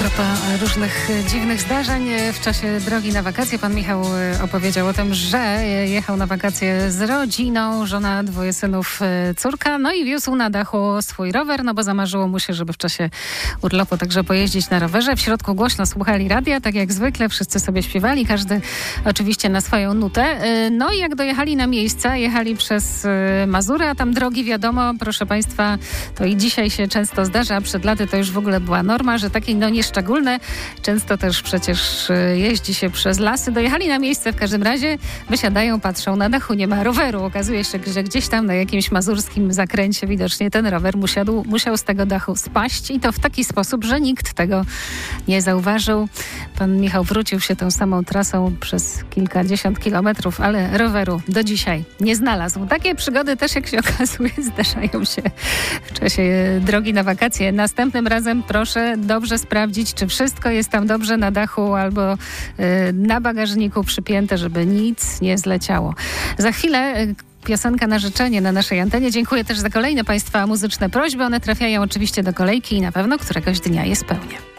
propos różnych dziwnych zdarzeń w czasie drogi na wakacje. Pan Michał opowiedział o tym, że jechał na wakacje z rodziną, żona, 2 synów, córka, no i wiózł na dachu swój rower, no bo zamarzyło mu się, żeby w czasie urlopu także pojeździć na rowerze. W środku głośno słuchali radia, tak jak zwykle, wszyscy sobie śpiewali, każdy oczywiście na swoją nutę. No i jak dojechali na miejsce, jechali przez Mazury, a tam drogi, wiadomo, proszę Państwa, to i dzisiaj się często zdarza, przed laty to już w ogóle była norma, że takie nieszczególne, często też przecież jeździ się przez lasy. Dojechali na miejsce w każdym razie, wysiadają, patrzą, na dachu nie ma roweru. Okazuje się, że gdzieś tam na jakimś mazurskim zakręcie widocznie ten rower musiał z tego dachu spaść i to w taki sposób, że nikt tego nie zauważył. Pan Michał wrócił się tą samą trasą przez kilkadziesiąt kilometrów, ale roweru do dzisiaj nie znalazł. Takie przygody też, jak się okazuje, zdarzają się w czasie drogi na wakacje. Następnym razem proszę dobrze sprawdzić, czy wszystko jest tam dobrze na dachu albo na bagażniku przypięte, żeby nic nie zleciało. Za chwilę piosenka na życzenie na naszej antenie. Dziękuję też za kolejne Państwa muzyczne prośby. One trafiają oczywiście do kolejki i na pewno któregoś dnia je spełnię.